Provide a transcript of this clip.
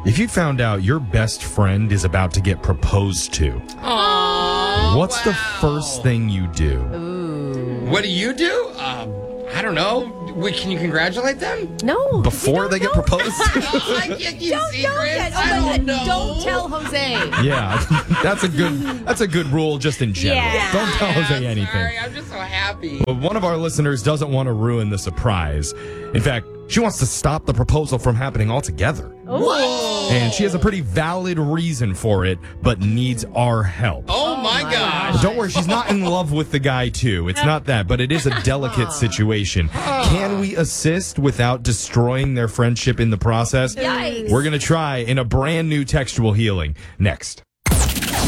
If you found out your best friend is about to get proposed to, what's the first thing you do? What do you do? I don't know. Can you congratulate them? No. Before they get proposed to? I can't keep secrets. I don't know. Don't tell Jose. Yeah, that's a good rule just in general. Yeah. Don't tell Jose I'm anything. Sorry, I'm just so happy. But one of our listeners doesn't want to ruin the surprise. In fact, she wants to stop the proposal from happening altogether. Whoa! And she has a pretty valid reason for it, but needs our help. Oh my gosh. But don't worry, she's not in love with the guy, too. It's not that, but it is a delicate situation. Can we assist without destroying their friendship in the process? Yikes. We're going to try in a brand new textual healing next.